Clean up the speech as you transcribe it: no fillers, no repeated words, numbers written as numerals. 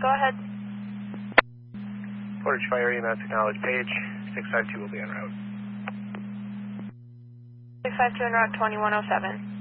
go ahead. Portage Fire EMS acknowledge page. 652 will be en route. 652 en route 2107.